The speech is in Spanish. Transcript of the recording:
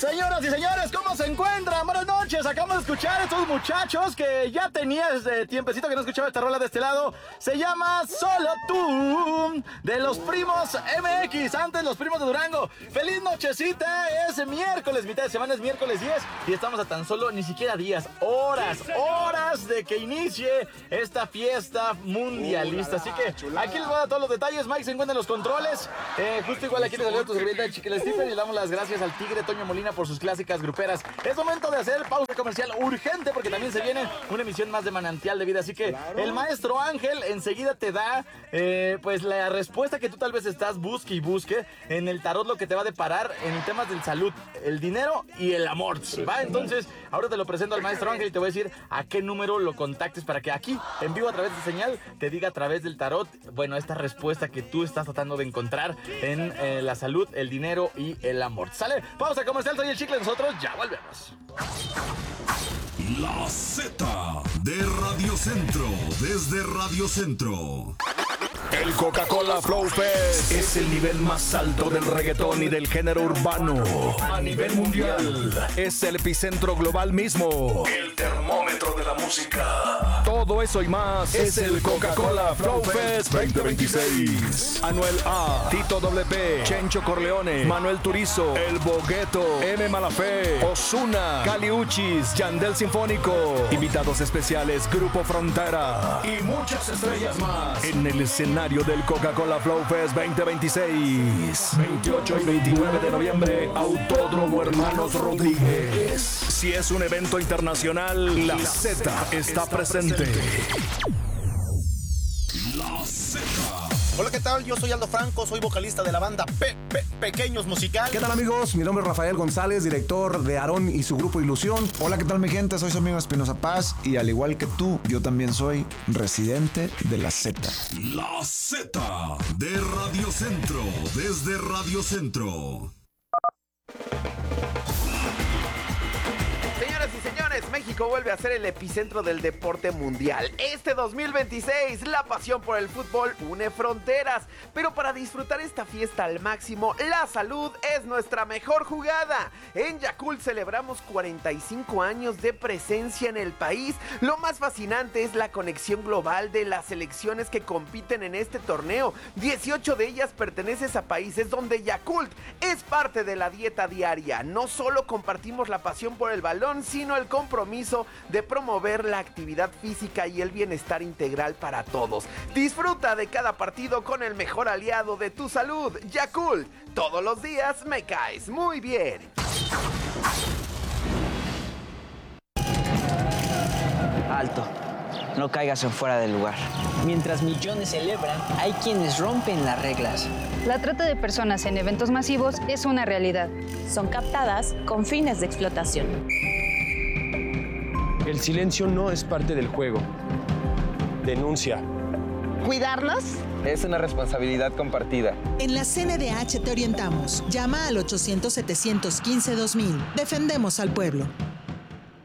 Señoras y señores, ¿cómo se encuentran? Buenas noches, acabamos de escuchar a estos muchachos que ya tenías tiempecito que no escuchaba esta rola de este lado. Se llama Solo Tú, de los Primos MX, antes los Primos de Durango. Feliz nochecita, es miércoles, mitad de semana es miércoles 10 y estamos a tan solo ni siquiera días, horas de que inicie esta fiesta mundialista. Así que aquí les voy a dar todos los detalles. Mike se encuentra en los controles, justo igual aquí les salió tu servilleta de Chiquile Stephen y le damos las gracias al Tigre Toño Molina por sus clásicas gruperas. Es momento de hacer pausa comercial urgente porque también se viene una emisión más de Manantial de Vida. Así que el maestro Ángel enseguida te da pues la respuesta que tú tal vez estás busque y busque en el tarot, lo que te va a deparar en temas de salud, el dinero y el amor. ¿Va? Entonces, ahora te lo presento al maestro Ángel y te voy a decir a qué número lo contactes para que aquí, en vivo a través de señal, te diga a través del tarot, bueno, esta respuesta que tú estás tratando de encontrar en la salud, el dinero y el amor. ¿Sale? Pausa comercial, soy el Chicle, nosotros ya volvemos. La Z de Radio Centro, desde Radio Centro. El Coca-Cola Flow Fest es el nivel más alto del reggaetón y del género urbano a nivel mundial. Es el epicentro global mismo, el termómetro de la música. Todo eso y más es el Coca-Cola Flow Fest 2026. Anuel A, Tito WP, Chencho Corleone, Manuel Turizo, El Bogueto, M. Malafé, Ozuna, Kali Uchis, Yandel Sinfónico, invitados especiales Grupo Frontera y muchas estrellas más en el escenario del Coca-Cola Flow Fest 2026. 28 y 29 de noviembre, Autódromo Hermanos Rodríguez. Si es un evento internacional, la Z está presente. La Z. Hola, ¿qué tal? Yo soy Aldo Franco, soy vocalista de la banda Pequeños Musical. ¿Qué tal, amigos? Mi nombre es Rafael González, director de Aarón y su grupo Ilusión. Hola, ¿qué tal, mi gente? Soy su amigo Espinosa Paz y al igual que tú, yo también soy residente de la Z. La Z de Radio Centro, desde Radio Centro. Señoras y señores, México vuelve a ser el epicentro del deporte mundial. Este 2026, la pasión por el fútbol une fronteras. Pero para disfrutar esta fiesta al máximo, la salud es nuestra mejor jugada. En Yakult celebramos 45 años de presencia en el país. Lo más fascinante es la conexión global de las selecciones que compiten en este torneo. 18 de ellas pertenecen a países donde Yakult es parte de la dieta diaria. No solo compartimos la pasión por el balón, sino el compromiso de promover la actividad física y el bienestar integral para todos. Disfruta de cada partido con el mejor aliado de tu salud, Yakult. Todos los días me caes muy bien. Alto, no caigas en fuera del lugar. Mientras millones celebran, hay quienes rompen las reglas. La trata de personas en eventos masivos es una realidad. Son captadas con fines de explotación. El silencio no es parte del juego. Denuncia. ¿Cuidarlos? Es una responsabilidad compartida. En la CNDH te orientamos. Llama al 800-715-2000. Defendemos al pueblo.